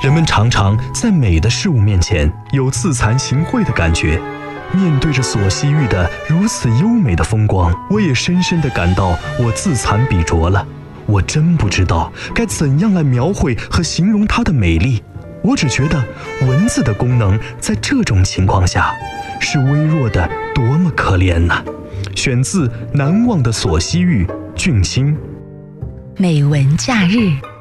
人们常常在美的事物面前有自惭形秽的感觉，面对着所西域的如此优美的风光，我也深深地感到我自惭比拙了。我真不知道该怎样来描绘和形容它的美丽。我只觉得文字的功能在这种情况下是微弱的，多么可怜呐！选自《难忘的索西域》，俊卿。 美文假日。